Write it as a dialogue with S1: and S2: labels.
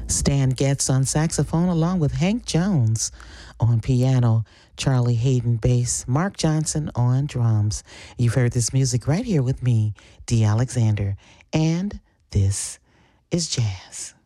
S1: Stan Getz on saxophone, along with Hank Jones on piano, Charlie Hayden bass, Mark Johnson on drums. You've heard this music right here with me, Dee Alexander, and this is jazz.